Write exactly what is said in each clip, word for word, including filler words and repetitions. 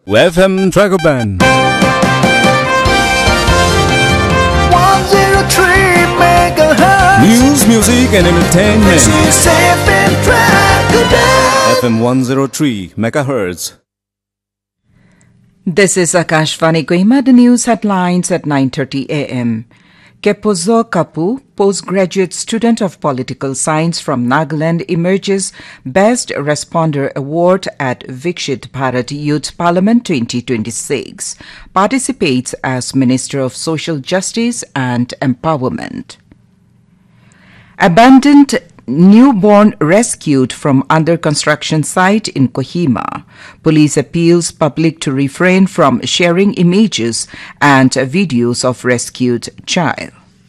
F M Tracker Band. one oh three megahertz. News, music and entertainment. This is F M Tracker Band. F M one oh three megahertz. This is Akashvani Kohima, the news headlines at nine thirty a m Kepozo Kapu, postgraduate student of political science from Nagaland, emerges Best Responder Award at Vikshit Bharat Youth Parliament twenty twenty-six. Participates as Minister of Social Justice and Empowerment. Abandoned newborn rescued from under construction site in Kohima. Police appeals public to refrain from sharing images and videos of rescued child.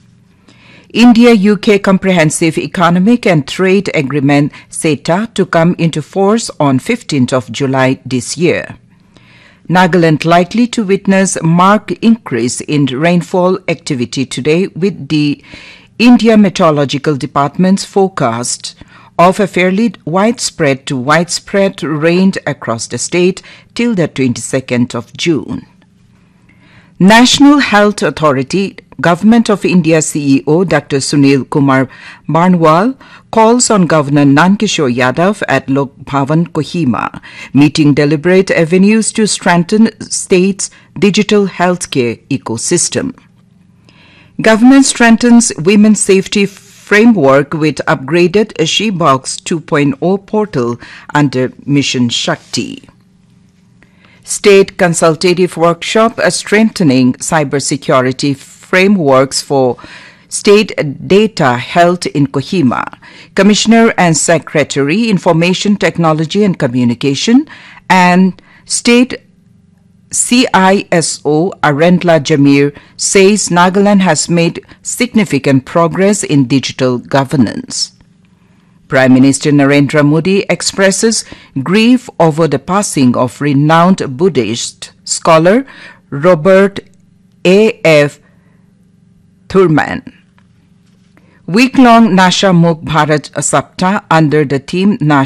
India-U K Comprehensive Economic and Trade Agreement CETA to come into force on fifteenth of July this year. Nagaland likely to witness marked increase in rainfall activity today with the India Meteorological Department's forecast of a fairly widespread to widespread rain across the state till the twenty-second of June. National Health Authority, Government of India C E O Doctor Sunil Kumar Barnwal calls on Governor Nankishore Yadav at Lok Bhavan, Kohima, meeting deliberate avenues to strengthen state's digital healthcare ecosystem. Government strengthens women's safety framework with upgraded She-Box two point oh portal under Mission Shakti. State Consultative Workshop strengthening cybersecurity frameworks for state data health in Kohima. Commissioner and Secretary, Information Technology and Communication, and State C I S O Arendla Jamir says Nagaland has made significant progress in digital governance. Prime Minister Narendra Modi expresses grief over the passing of renowned Buddhist scholar Robert A F Thurman. Week-long Nasha Mukh Bharat Saptah under the theme Nasha